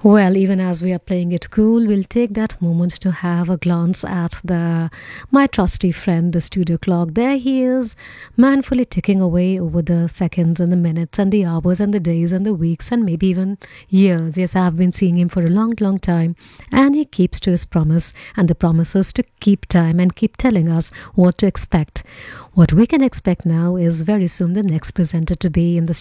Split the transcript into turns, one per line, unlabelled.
Well, even as we are playing it cool, we'll take that moment to have a glance at the my trusty friend, the studio clock. There he is, manfully ticking away over the seconds and the minutes and the hours and the days and the weeks and maybe even years. Yes, I've been seeing him for a long, long time, and he keeps to his promise, and the promise is to keep time and keep telling us what to expect. What we can expect now is very soon the next presenter to be in the